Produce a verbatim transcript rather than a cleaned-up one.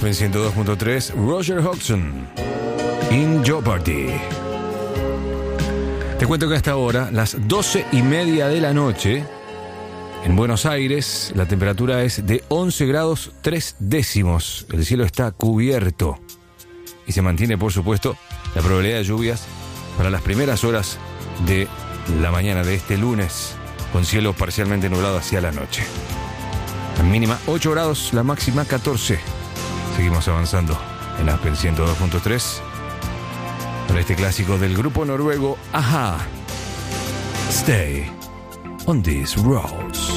Aspen ciento dos punto tres, Roger Hodgson, In Jeopardy. Te cuento que hasta ahora, las doce y media de la noche, en Buenos Aires, la temperatura es de once grados tres décimos. El cielo está cubierto y se mantiene, por supuesto, la probabilidad de lluvias para las primeras horas de la mañana de este lunes, con cielo parcialmente nublado hacia la noche. La mínima ocho grados, la máxima catorce. Seguimos avanzando en Aspen ciento dos punto tres para este clásico del grupo noruego A H A. Stay on these roads.